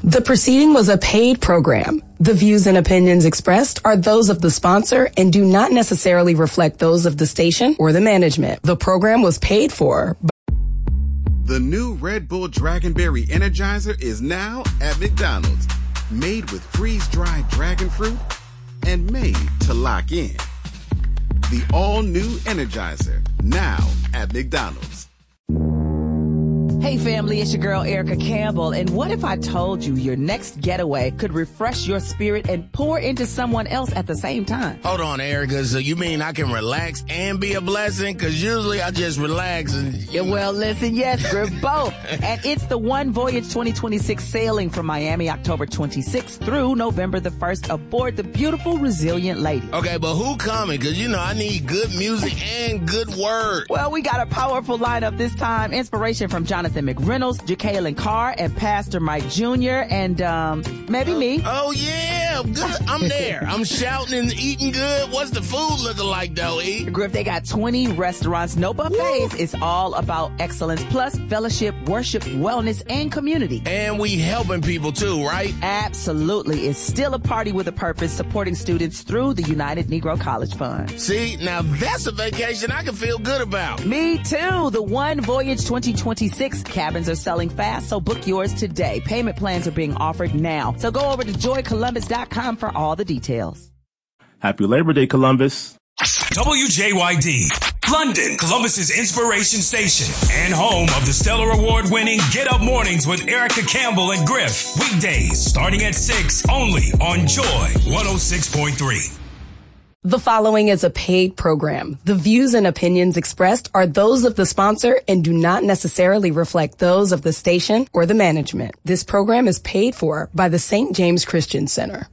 The proceeding was a paid program. The views and opinions expressed are those of the sponsor and do not necessarily reflect those of the station or the management. The program was paid for. The new Red Bull Dragonberry Energizer is now at McDonald's. Made with freeze-dried dragon fruit and made to lock in. The all-new Energizer, now at McDonald's. Hey family, it's your girl Erica Campbell, and what if I told you your next getaway could refresh your spirit and pour into someone else at the same time? Hold on, Erica, so you mean I can relax and be a blessing? Because usually I just relax and... Yeah, well, listen, yes, we're both. And it's the One Voyage 2026 sailing from Miami October 26th through November the 1st aboard the beautiful Resilient Lady. Okay, but who coming? Because, you know, I need good music and good word. Well, we got a powerful lineup this time. Inspiration from Jonathan McReynolds, Jacqueline Carr, and Pastor Mike Jr., and maybe me. Oh, yeah. Good. I'm there. I'm shouting and eating good. What's the food looking like, though, E? Griff, they got 20 restaurants, no buffets. It's all about excellence, plus fellowship, worship, wellness, and community. And we helping people, too, right? Absolutely. It's still a party with a purpose, supporting students through the United Negro College Fund. See, now that's a vacation I can feel good about. Me, too. The One Voyage 2026 cabins are selling fast, so book yours today. Payment plans are being offered now. So go over to joycolumbus.com for all the details. Happy Labor Day, Columbus. WJYD, London, Columbus's inspiration station and home of the Stellar Award-winning Get Up Mornings with Erica Campbell and Griff. Weekdays starting at 6, only on Joy 106.3. The following is a paid program. The views and opinions expressed are those of the sponsor and do not necessarily reflect those of the station or the management. This program is paid for by the St. James Christian Center.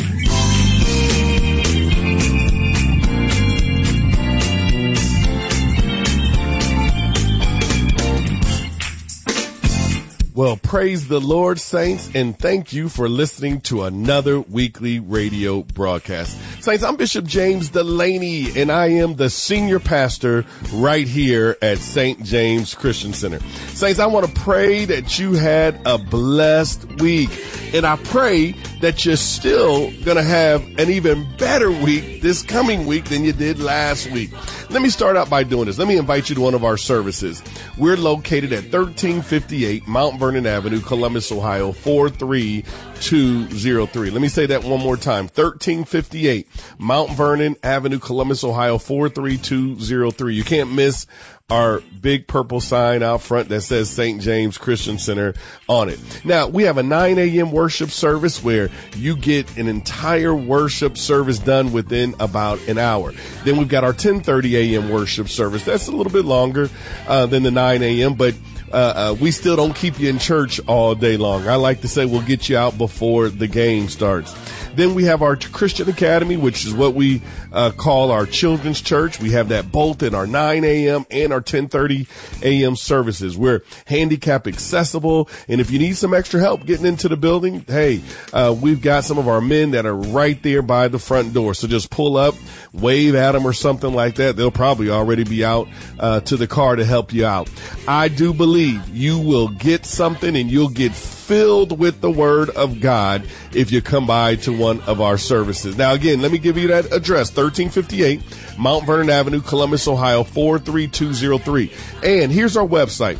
Well, praise the Lord, saints, and thank you for listening to another weekly radio broadcast. Saints, I'm Bishop James Delaney, and I am the senior pastor right here at St. James Christian Center. Saints, I want to pray that you had a blessed week, and I pray that you're still going to have an even better week this coming week than you did last week. Let me start out by doing this. Let me invite you to one of our services. We're located at 1358 Mount Vernon Avenue, Columbus, Ohio, 43203. Let me say that one more time. 1358 Mount Vernon Avenue, Columbus, Ohio, 43203. You can't miss our big purple sign out front that says St. James Christian Center on it. Now, we have a 9 a.m. worship service where you get an entire worship service done within about an hour. Then we've got our 10:30 a.m. worship service. That's a little bit longer than the 9 a.m., but we still don't keep you in church all day long. I like to say we'll get you out before the game starts. Then we have our Christian Academy, which is what we call our children's church. We have that both in our 9 a.m. and our 10:30 a.m. services. We're handicap accessible, and if you need some extra help getting into the building, hey, we've got some of our men that are right there by the front door. So just pull up, wave at them or something like that. They'll probably already be out to the car to help you out. I do believe you will get something, and you'll get filled with the Word of God if you come by to one of our services. Now, again, let me give you that address, 1358 Mount Vernon Avenue, Columbus, Ohio, 43203. And here's our website,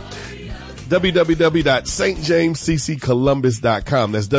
www.stjamesccolumbus.com. That's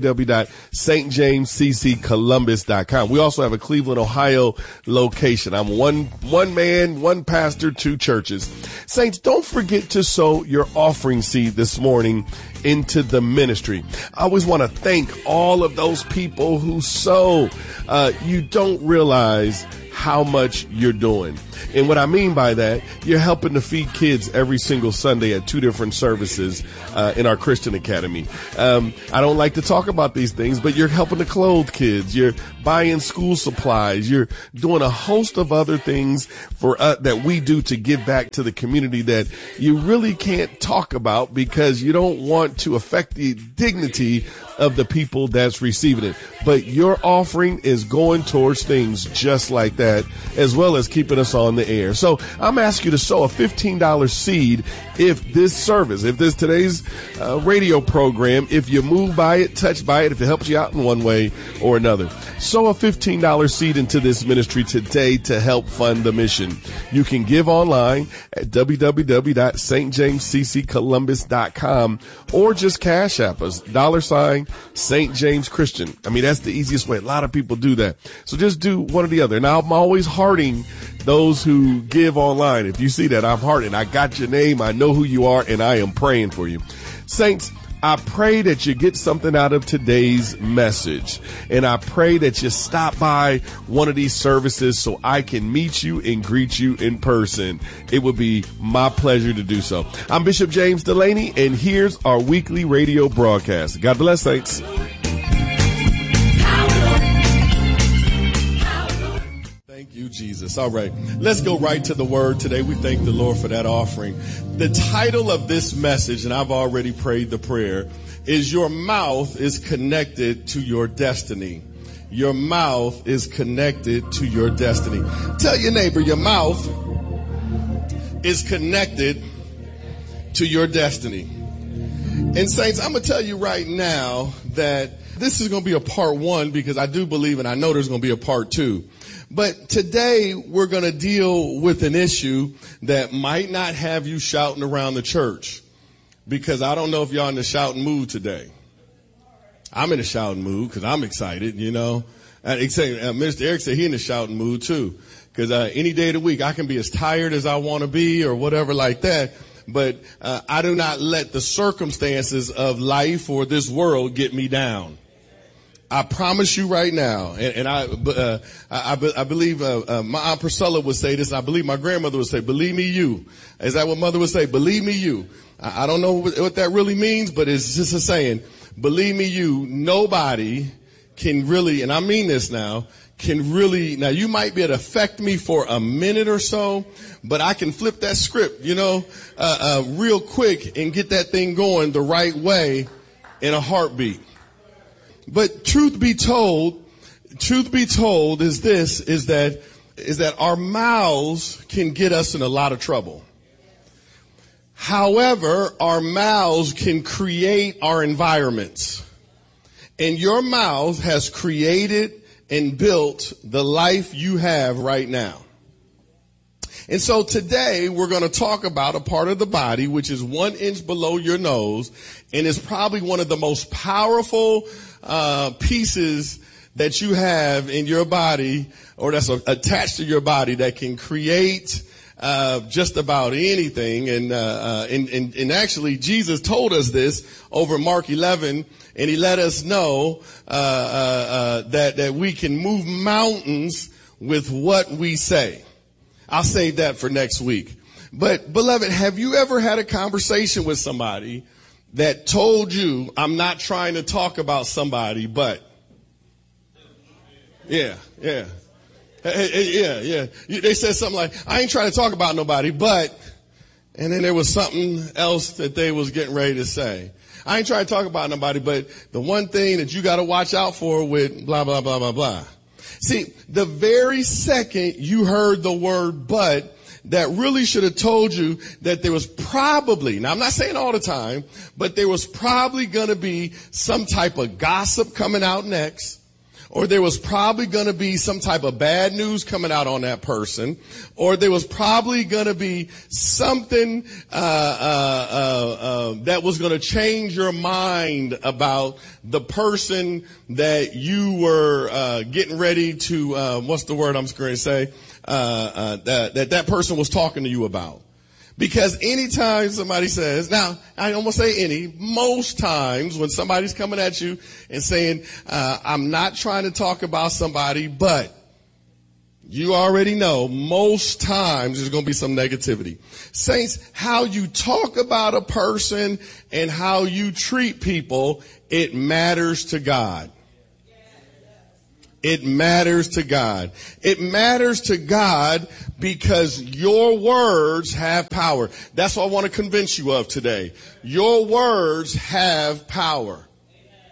www.stjamesccolumbus.com. We also have a Cleveland, Ohio location. I'm one man, one pastor, 2 churches. Saints, don't forget to sow your offering seed this morning into the ministry. I always want to thank all of those people who sow. You don't realize how much you're doing. And what I mean by that, you're helping to feed kids every single Sunday at 2 different services in our Christian Academy. I don't like to talk about these things, but you're helping to clothe kids. You're buying school supplies. You're doing a host of other things for that we do to give back to the community that you really can't talk about because you don't want to affect the dignity of the people that's receiving it. But your offering is going towards things just like that. that, as well as keeping us on the air. So I'm asking you to sow a $15 seed if this service, if this today's radio program, if you move by it, touch by it, if it helps you out in one way or another. Sow a $15 seed into this ministry today to help fund the mission. You can give online at www.stjamesccolumbus.com or just cash app us, $St. James Christian. I mean, that's the easiest way. A lot of people do that. So just do one or the other. Now, I'm always hearting those who give online. If you see that, I'm hearting. I got your name. I know who you are, and I am praying for you. Saints, I pray that you get something out of today's message, and I pray that you stop by one of these services so I can meet you and greet you in person. It would be my pleasure to do so. I'm Bishop James Delaney, and here's our weekly radio broadcast. God bless, saints. Thank you, Jesus. All right, let's go right to the word today. We thank the Lord for that offering. The title of this message, and I've already prayed the prayer, is Your Mouth is Connected to Your Destiny. Your mouth is connected to your destiny. Tell your neighbor, your mouth is connected to your destiny. And saints, I'm going to tell you right now that this is going to be a part one, because I do believe and I know there's going to be a part two. But today we're going to deal with an issue that might not have you shouting around the church, because I don't know if y'all in the shouting mood today. I'm in a shouting mood because I'm excited, you know. Mr. Eric said he in the shouting mood too, because any day of the week I can be as tired as I want to be or whatever like that. But I do not let the circumstances of life or this world get me down. I promise you right now, and I believe my Aunt Priscilla would say this, and I believe my grandmother would say, believe me you. Is that what mother would say? Believe me you. I don't know what that really means, but it's just a saying. Believe me you, nobody can really, and I mean this now, now you might be able to affect me for a minute or so, but I can flip that script, real quick and get that thing going the right way in a heartbeat. But truth be told is that our mouths can get us in a lot of trouble. However, our mouths can create our environments. And your mouth has created and built the life you have right now. And so today we're going to talk about a part of the body which is 1 inch below your nose and is probably one of the most powerful pieces that you have in your body, or that's attached to your body, that can create just about anything. And actually Jesus told us this over Mark 11, and he let us know that we can move mountains with what we say. I'll save that for next week. But beloved, have you ever had a conversation with somebody that told you, I'm not trying to talk about somebody, but yeah. They said something like, I ain't trying to talk about nobody, but, and then there was something else that they was getting ready to say. I ain't trying to talk about nobody, but the one thing that you got to watch out for with blah, blah, blah, blah, blah. See, the very second you heard the word but, that really should have told you that there was probably, now I'm not saying all the time, but there was probably going to be some type of gossip coming out next, or there was probably going to be some type of bad news coming out on that person, or there was probably going to be something that was going to change your mind about the person that you were getting ready to, what's the word I'm going to say? That person was talking to you about. Because anytime somebody says, now I don't want to say most times when somebody's coming at you and saying, I'm not trying to talk about somebody, but you already know most times there's going to be some negativity. Saints, how you talk about a person and how you treat people, it matters to God. It matters to God. It matters to God because your words have power. That's what I want to convince you of today. Your words have power.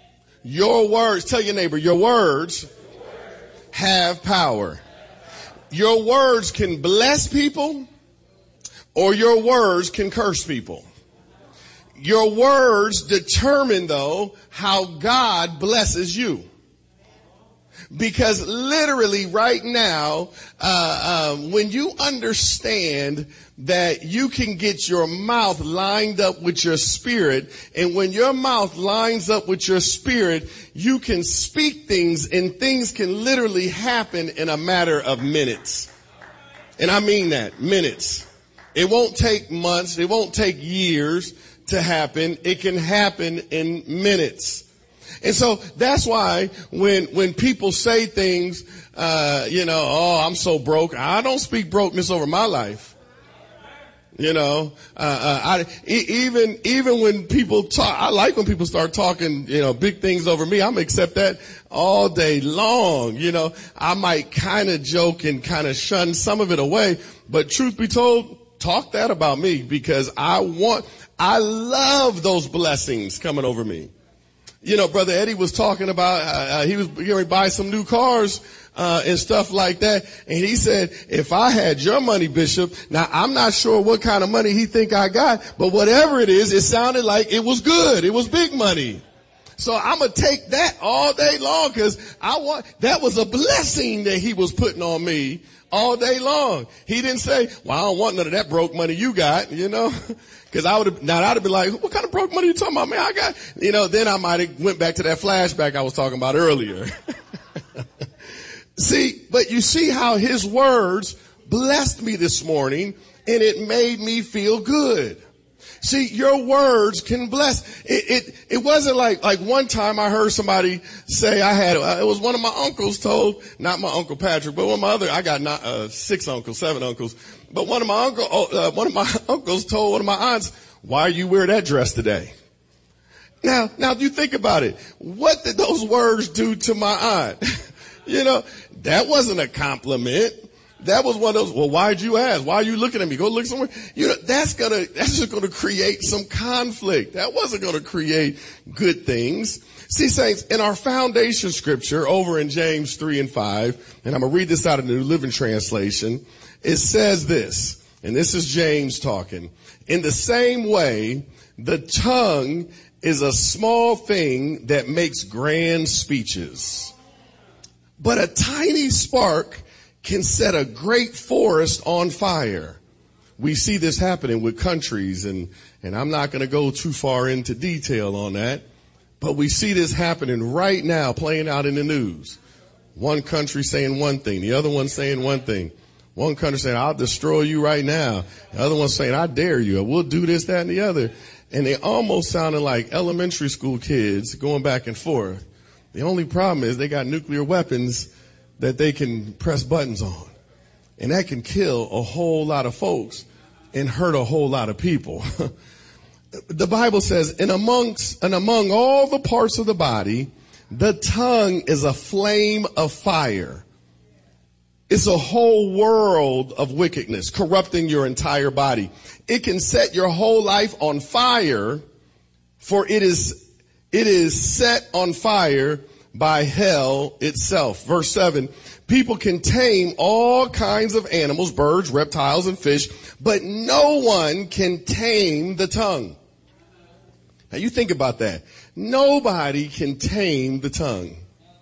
Your words, tell your neighbor, your words have power. Your words can bless people or your words can curse people. Your words determine, though, how God blesses you. Because literally right now, when you understand that you can get your mouth lined up with your spirit, and when your mouth lines up with your spirit, you can speak things and things can literally happen in a matter of minutes. And I mean that, minutes. It won't take months. It won't take years to happen. It can happen in minutes. And so that's why when people say things, oh, I'm so broke. I don't speak brokenness over my life. Even when people talk, I like when people start talking, big things over me. I'm gonna accept that all day long. I might kind of joke and kind of shun some of it away, but truth be told, talk that about me because I love those blessings coming over me. Brother Eddie was talking about, he was going to buy some new cars, and stuff like that. And he said, if I had your money, Bishop, now I'm not sure what kind of money he think I got, but whatever it is, it sounded like it was good. It was big money. So I'm going to take that all day long because that was a blessing that he was putting on me all day long. He didn't say, well, I don't want none of that broke money you got, Cause I'd have been like, what kind of broke money you talking about, man? I got, then I might have went back to that flashback I was talking about earlier. But you see how his words blessed me this morning and it made me feel good. See, your words can bless. It wasn't like one time I heard somebody say it was one of my uncles told, not my Uncle Patrick, but I got 6 uncles, 7 uncles. But one of my uncles told one of my aunts, why you wear that dress today? Now you think about it. What did those words do to my aunt? That wasn't a compliment. That was one of those, well, why'd you ask? Why are you looking at me? Go look somewhere. That's just gonna create some conflict. That wasn't gonna create good things. See, saints, in our foundation scripture over in James 3:5, and I'm gonna read this out of the New Living Translation, it says this, and this is James talking. In the same way, the tongue is a small thing that makes grand speeches. But a tiny spark can set a great forest on fire. We see this happening with countries, and I'm not going to go too far into detail on that, but we see this happening right now, playing out in the news. One country saying one thing, the other one saying one thing. One country saying, I'll destroy you right now. The other one saying, I dare you. We'll do this, that, and the other. And they almost sounded like elementary school kids going back and forth. The only problem is they got nuclear weapons that they can press buttons on. And that can kill a whole lot of folks and hurt a whole lot of people. The Bible says, and among all the parts of the body, the tongue is a flame of fire. It's a whole world of wickedness, corrupting your entire body. It can set your whole life on fire, for it is set on fire by hell itself. Verse 7, people can tame all kinds of animals, birds, reptiles, and fish, but no one can tame the tongue. Now you think about that. Nobody can tame the tongue.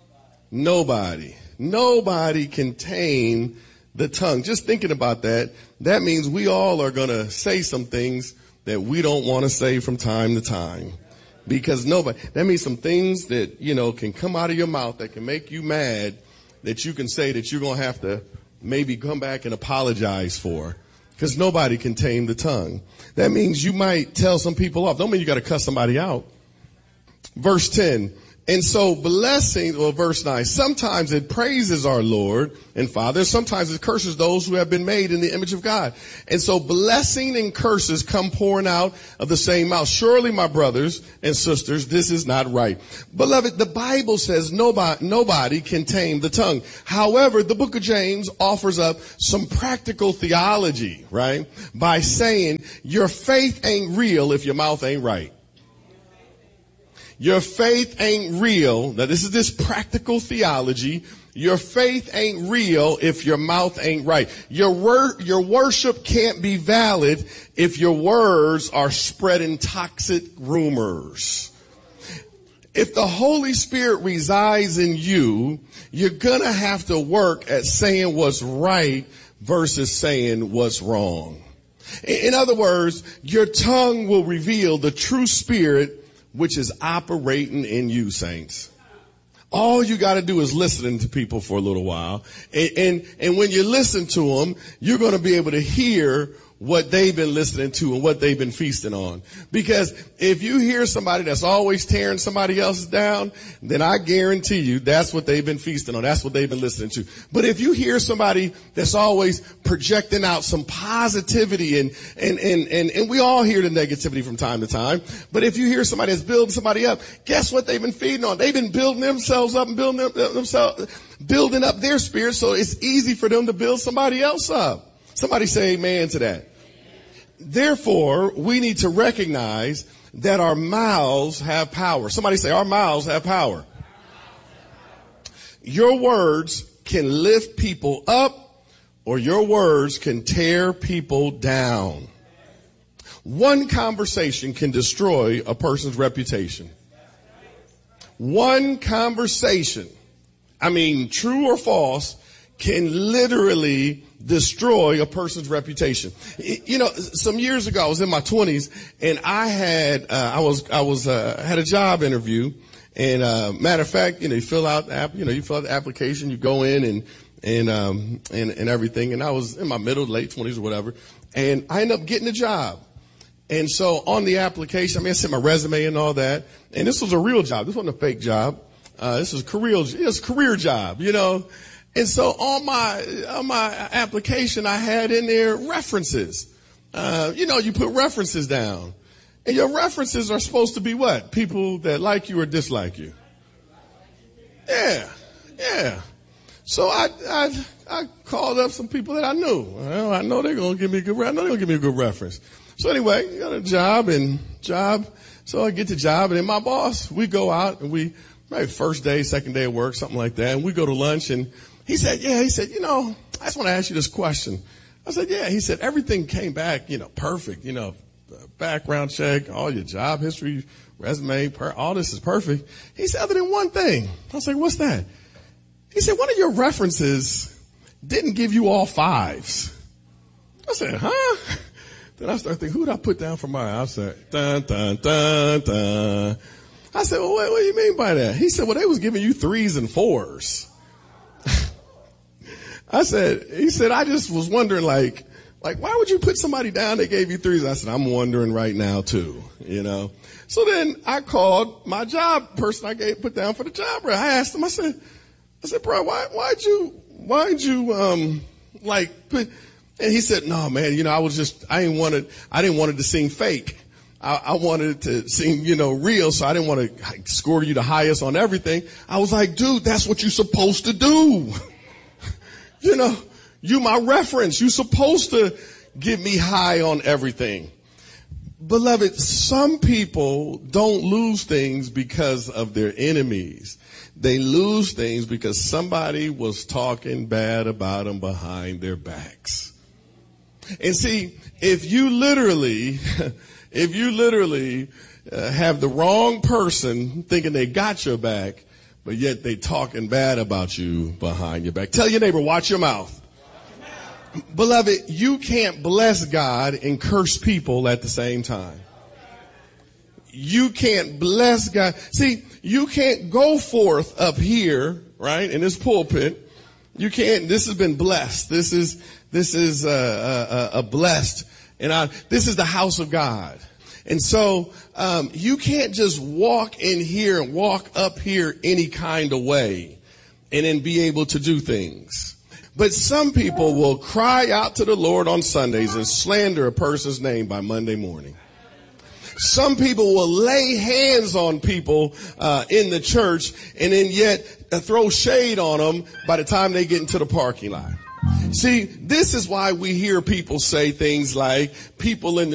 Nobody can tame the tongue. Just thinking about that, that means we all are going to say some things that we don't want to say from time to time. Because that means some things that, can come out of your mouth that can make you mad, that you can say that you're going to have to maybe come back and apologize for. Because nobody can tame the tongue. That means you might tell some people off. Don't mean you got to cuss somebody out. Verse 10. And so verse 9, sometimes it praises our Lord and Father. Sometimes it curses those who have been made in the image of God. And so blessing and curses come pouring out of the same mouth. Surely, my brothers and sisters, this is not right. Beloved, the Bible says nobody can tame the tongue. However, the book of James offers up some practical theology, right? By saying your faith ain't real if your mouth ain't right. Your faith ain't real. Now, this is this practical theology. Your faith ain't real if your mouth ain't right. Your worship can't be valid if your words are spreading toxic rumors. If the Holy Spirit resides in you, you're gonna have to work at saying what's right versus saying what's wrong. In other words, your tongue will reveal the true spirit which is operating in you, saints. All you got to do is listen to people for a little while. And when you listen to them, you're going to be able to hear what they've been listening to and what they've been feasting on. Because if you hear somebody that's always tearing somebody else down, then I guarantee you that's what they've been feasting on. That's what they've been listening to. But if you hear somebody that's always projecting out some positivity and we all hear the negativity from time to time. But if you hear somebody that's building somebody up, guess what they've been feeding on? They've been building themselves up and building up their spirit. So it's easy for them to build somebody else up. Somebody say amen to that. Therefore, we need to recognize that our mouths have power. Somebody say our mouths have power. Your words can lift people up or your words can tear people down. One conversation can destroy a person's reputation. One conversation, true or false, can literally destroy a person's reputation. You know, some years ago, I was in my 20s and I had a job interview. And, matter of fact, you fill out the application, you go in and everything. And I was in my late 20s or whatever. And I ended up getting a job. And so on the application, I sent my resume and all that. And this was a real job. This wasn't a fake job. This was a career job, And so on my application, I had in there references. You put references down. And your references are supposed to be what? People that like you or dislike you. Yeah. So I called up some people that I knew. Well, I know they're going to give me a good reference. So anyway, got a job. So I get the job, and then my boss, we go out and maybe first day, second day of work, something like that. And we go to lunch and he said, I just want to ask you this question. I said, yeah. He said, everything came back, perfect, background check, all your job history, resume, all this is perfect. He said, other than one thing. I was like, what's that? He said, one of your references didn't give you all fives. I said, huh? Then I started thinking, who did I put down for mine? I said, dun, dun, dun, dun. I said, well, what do you mean by that? He said, well, they was giving you 3s and 4s. He said, I just was wondering, like, why would you put somebody down that gave you 3s? I said, I'm wondering right now too, So then I called my job person I put down for the job. I asked him, I said, bro, why'd you put, and he said, no, man, I didn't want it to seem fake. I wanted it to seem, real. So I didn't want to score you the highest on everything. I was like, dude, that's what you're supposed to do. You my reference. You're supposed to give me high on everything. Beloved, some people don't lose things because of their enemies. They lose things because somebody was talking bad about them behind their backs. And see, if you literally have the wrong person thinking they got your back, but yet they talking bad about you behind your back. Tell your neighbor, watch your mouth. Beloved, you can't bless God and curse people at the same time. You can't bless God. See, you can't go forth up here, right, in this pulpit. You can't. This has been blessed. This is a blessed, and this is the house of God. And so you can't just walk in here and walk up here any kind of way and then be able to do things. But some people will cry out to the Lord on Sundays and slander a person's name by Monday morning. Some people will lay hands on people in the church and then yet throw shade on them by the time they get into the parking lot. See, this is why we hear people say things like people in the